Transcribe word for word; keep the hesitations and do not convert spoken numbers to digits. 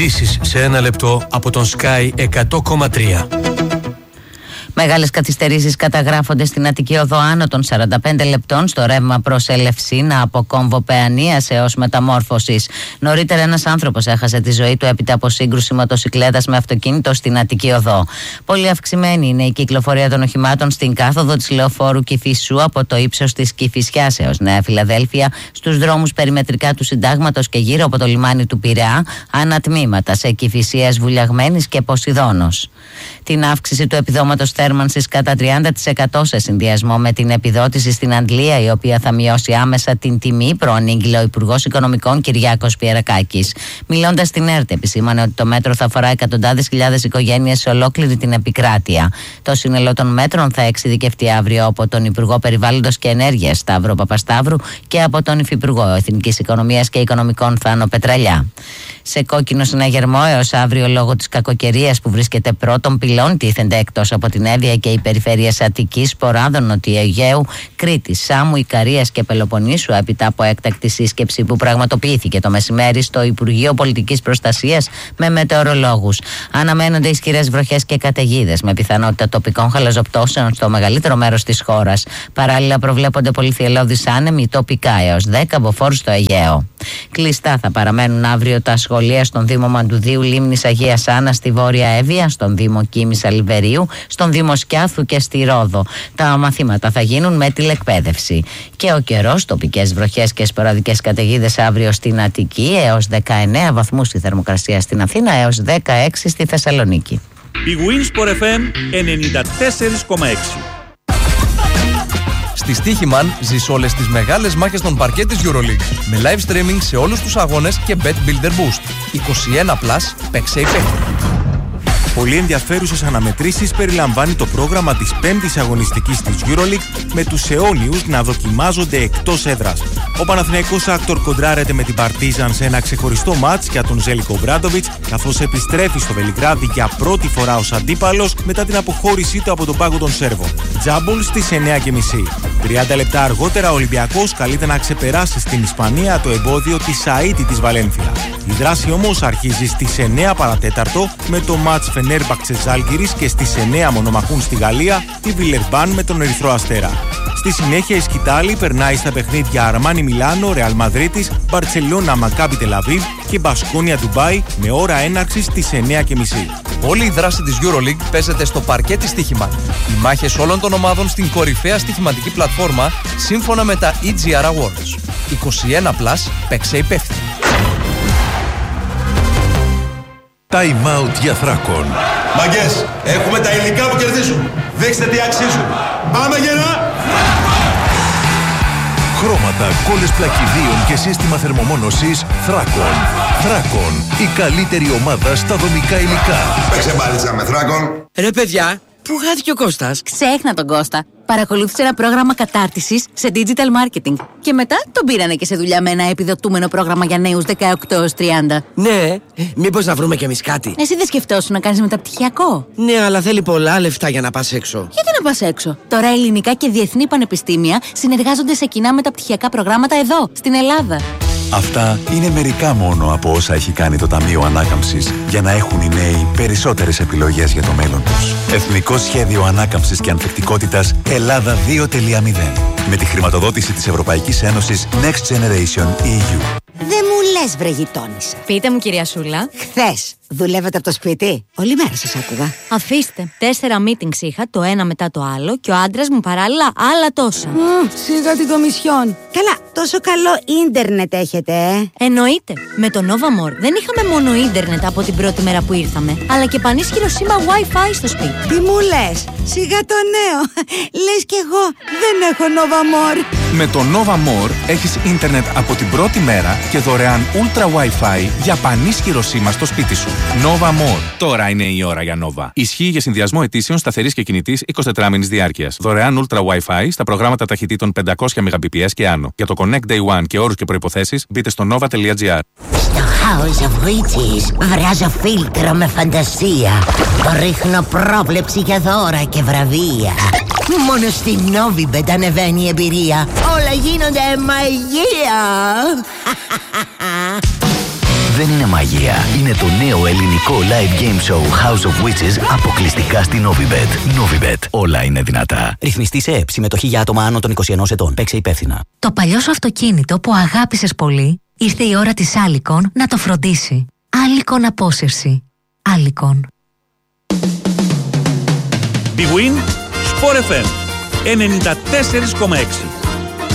Ειδήσεις σε ένα λεπτό από τον Sky εκατό κόμμα τρία. Μεγάλες καθυστερήσεις καταγράφονται στην Αττική Οδό άνω των σαράντα πέντε λεπτών στο ρεύμα προς Ελευσίνα από κόμβο Παιανίας έως Μεταμόρφωσης. Νωρίτερα ένας άνθρωπος έχασε τη ζωή του έπειτα από σύγκρουση μοτοσικλέτας με αυτοκίνητο στην Αττική Οδό. Πολύ αυξημένη είναι η κυκλοφορία των οχημάτων στην κάθοδο της Λεωφόρου Κηφισού από το ύψος της Κηφισιάς έως Νέα Φιλαδέλφια, στους δρόμους περιμετρικά του Συντάγματος και γύρω από το λιμάνι του Πειραιά, ανατμήματα σε Κηφισίας, Βουλιαγμένης και Ποσειδώνος. Την αύξηση του επιδόματος θέρμανσης κατά τριάντα τοις εκατό σε συνδυασμό με την επιδότηση στην Αντλία, η οποία θα μειώσει άμεσα την τιμή, προανήγγειλε ο Υπουργός Οικονομικών Κυριάκος Πιερακάκης. Μιλώντας στην ΕΡΤ, επισήμανε ότι το μέτρο θα αφορά εκατοντάδες χιλιάδες οικογένειες σε ολόκληρη την επικράτεια. Το σύνολο των μέτρων θα εξειδικευτεί αύριο από τον Υπουργό Περιβάλλοντος και Ενέργειας Σταύρο Παπασταύρου και από τον Υφυπουργό Εθνικής Οικονομίας και Οικονομικών Θάνο Πετραλιά. Σε κόκκινο συναγερμό έως αύριο λόγω της κακοκαιρίας που βρίσκεται πρώτον πυλών τίθενται εκτός από την Εύβοια και οι περιφέρειες Αττικής, Ποράδων, Νοτιοαιγαίου, Κρήτης, Σάμου, Ικαρίας και Πελοποννήσου έπειτα από έκτακτη σύσκεψη που πραγματοποιήθηκε το μεσημέρι στο Υπουργείο Πολιτικής Προστασίας με μετεωρολόγους. Αναμένονται ισχυρές βροχές και καταιγίδες με πιθανότητα τοπικών χαλαζοπτώσεων στο μεγαλύτερο μέρος της χώρας. Παράλληλα προβλέπονται πολυθυελλώδεις άνεμοι τοπικά έως δέκα μποφόρ στο Αιγαίο. Κλειστά θα παραμένουν αύριο τα σχολεία στον Δήμο Μαντουδίου Λίμνης Αγίας Άννας στη Βόρεια Εύβοια, στον Δήμο Κίμης Αλιβερίου, στον Δήμο Σκιάθου και στη Ρόδο. Τα μαθήματα θα γίνουν με τηλεκπαίδευση. Και ο καιρός, τοπικές βροχές και σποραδικές καταιγίδες αύριο στην Αττική, έως δεκαεννέα βαθμούς η θερμοκρασία στην Αθήνα, έως δεκαέξι στη Θεσσαλονίκη. Η Winsport εφ εμ ενενήντα τέσσερα κόμμα έξι. Στη Στοίχημαν ζεις όλες τις μεγάλες μάχες των παρκέ της EuroLeague με live streaming σε όλους τους αγώνες και Bet Builder Boost. είκοσι ένα πλας, παίξε υπέχει. Πολύ ενδιαφέρουσες αναμετρήσεις περιλαμβάνει το πρόγραμμα της πέμπτης αγωνιστικής της EuroLeague με τους αιώνιους να δοκιμάζονται εκτός έδρας. Ο Παναθηναϊκός Άκτορ κοντράρεται με την Παρτίζαν σε ένα ξεχωριστό μάτς για τον Ζέλικο Μπράντοβιτς, καθώς επιστρέφει στο Βελιγράδι για πρώτη φορά ως αντίπαλος μετά την αποχώρησή του από τον πάγκο των Σέρβων. Τζάμπολ στις εννέα και μισή. τριάντα λεπτά αργότερα ο Ολυμπιακός καλείται να ξεπεράσει στην Ισπανία το εμπόδιο της Σαΐτη της Βαλένθια. Η δράση όμως αρχίζει στις εννέα παρατέταρτο με το μάτς Φενέρμπαξε Ζάλγκιρις και στις εννέα μονομαχούν στη Γαλλία τη Βιλερμπάν με τον Ερυθρό Αστέρα. Στη συνέχεια η σκητάλη περνάει στα παιχνίδια Αρμάνι Μιλάνο, Ρεάλ Μαδρίτης, Μπαρτσελώνα Μακάμπι Τελαβίβ και Μπασκόνια Ντουμπάι με ώρα έναρξης στις εννέα και μισή. Όλη η δράση της EuroLeague παίζεται στο παρκέ της Στοίχημαν. Οι μάχες όλων των ομάδων στην κορυφαία στοιχηματική πλατφόρμα σύμφωνα με τα ι τζι αρ Awards. είκοσι ένα πλας, παίξε υπεύθυνα. Time out για Θράκον. Μαγκές, έχουμε τα υλικά που κερδίζουν. Δείξτε τι αξίζουν. Πάμε γερά! Χρώματα, κόλλες πλακιδίων και σύστημα θερμομόνωσης Θράκον. Θράκον, η καλύτερη ομάδα στα δομικά υλικά. Παίξε μπάλιτσα με Θράκον. Ρε παιδιά, πού χάθηκε ο Κώστας? Ξέχνα τον Κώστα. Παρακολούθησε ένα πρόγραμμα κατάρτισης σε digital marketing. Και μετά τον πήρανε και σε δουλειά με ένα επιδοτούμενο πρόγραμμα για νέους δεκαοκτώ έως τριάντα. Ναι, μήπως να βρούμε κι εμείς κάτι? Εσύ δεν σκεφτόσουν να κάνεις μεταπτυχιακό? Ναι, αλλά θέλει πολλά λεφτά για να πας έξω. Γιατί να πας έξω? Τώρα ελληνικά και διεθνή πανεπιστήμια συνεργάζονται σε κοινά μεταπτυχιακά προγράμματα εδώ, στην Ελλάδα. Αυτά είναι μερικά μόνο από όσα έχει κάνει το Ταμείο Ανάκαμψης για να έχουν οι νέοι περισσότερες επιλογές για το μέλλον τους. Εθνικό Σχέδιο Ανάκαμψης και Ανθεκτικότητας Ελλάδα δύο τελεία μηδέν. Με τη χρηματοδότηση της Ευρωπαϊκής Ένωσης Next Generation ι γιου. Δεν μου λες βρε γειτόνισσα. Πείτε μου κυρία Σούλα. Χθες δουλεύετε από το σπίτι? Όλη μέρα σας άκουγα. Αφήστε. Τέσσερα meetings είχα, το ένα μετά το άλλο, και ο άντρας μου παράλληλα άλλα τόσα. Mm, σιγά την κομισιόν. Καλά, τόσο καλό ίντερνετ έχετε, ε. Εννοείται. Με το Nova More δεν είχαμε μόνο ίντερνετ από την πρώτη μέρα που ήρθαμε, αλλά και πανίσχυρο σήμα Wi-Fi στο σπίτι. Τι μου λες? Σιγά το νέο. Λες κι εγώ δεν έχω Nova More. Με το Nova More έχεις ίντερνετ από την πρώτη μέρα και δωρεάν Ultra Wi-Fi για πανίσχυρο σήμα στο σπίτι σου. Nova More. Τώρα είναι η ώρα για Nova. Ισχύει για συνδυασμό αιτήσεων σταθερής και κινητής εικοσιτετράμηνης διάρκειας. Δωρεάν Ultra Wi-Fi στα προγράμματα ταχυτήτων πεντακόσια μεγαμπιπιες και άνω. Για το Connect Day One και όρους και προϋποθέσεις μπείτε στο nova τελεία gr. Στο House of Witches βράζω φίλτρο με φαντασία. Ρίχνω πρόβλεψη για δώρα και βραβεία. Μόνο στη Novibet ανεβαίνει η εμπειρία. Όλα γίνονται μαγεία. δεν είναι μαγεία. Είναι το νέο ελληνικό live game show House of Witches αποκλειστικά στην Novibet. Novibet. Όλα είναι δυνατά. Ρυθμιστή σε ΕΕΠ. Συμμετοχή για άτομα άνω των είκοσι ενός ετών. Παίξε υπεύθυνα. Το παλιό σου αυτοκίνητο που αγάπησες πολύ, ήρθε η ώρα της Άλικον να το φροντίσει. Άλικον απόσυρση. Άλικον. Big Win, Sport εφ εμ ενενήντα τέσσερα κόμμα έξι.